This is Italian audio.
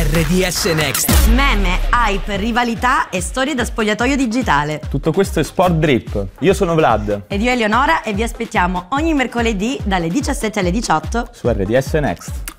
RDS Next. Meme, hype, rivalità e storie da spogliatoio digitale. Tutto questo è Sport Drip. Io sono Vlad. Ed io Eleonora e vi aspettiamo ogni mercoledì dalle 17 alle 18 su RDS Next.